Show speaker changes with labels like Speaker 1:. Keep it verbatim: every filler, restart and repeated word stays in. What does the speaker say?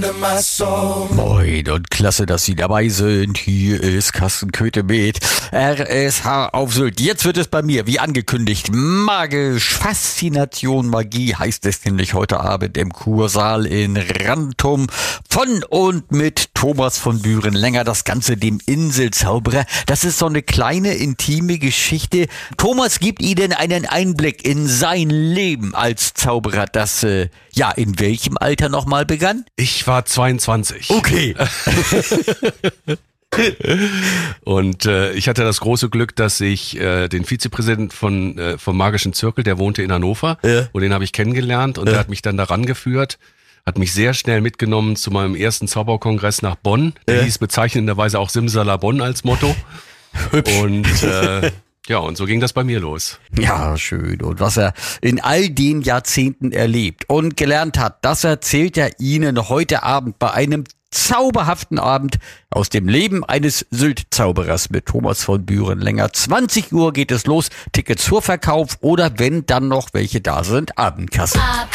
Speaker 1: Moin und klasse, dass Sie dabei sind. Hier ist Carsten Köthe mit R S H auf Sylt. Jetzt wird es bei mir, wie angekündigt, magisch. Faszination Magie heißt es nämlich heute Abend im Kursaal in Rantum. Von und mit Thomas von Büren-Länger, das Ganze dem Inselzauberer. Das ist so eine kleine, intime Geschichte. Thomas gibt Ihnen einen Einblick in sein Leben als Zauberer, das, äh, ja, in welchem Alter nochmal begann?
Speaker 2: Ich war zweiundzwanzig.
Speaker 1: Okay.
Speaker 2: Und äh, ich hatte das große Glück, dass ich äh, den Vizepräsidenten von äh, vom Magischen Zirkel, der wohnte in Hannover,
Speaker 1: Ja.
Speaker 2: und den habe ich kennengelernt und
Speaker 1: Ja.
Speaker 2: der hat mich dann daran geführt, hat mich sehr schnell mitgenommen zu meinem ersten Zauberkongress nach Bonn. Der
Speaker 1: Ja.
Speaker 2: hieß bezeichnenderweise auch Simsalabon als Motto.
Speaker 1: Hübsch.
Speaker 2: Und äh, ja, und so ging das bei mir los.
Speaker 1: Ja, schön. Und was er in all den Jahrzehnten erlebt und gelernt hat, das erzählt er Ihnen heute Abend bei einem zauberhaften Abend aus dem Leben eines Sylt-Zauberers mit Thomas von Büren-Länger. zwanzig Uhr geht es los. Tickets zur Verkauf oder wenn dann noch welche da sind, Abendkasse.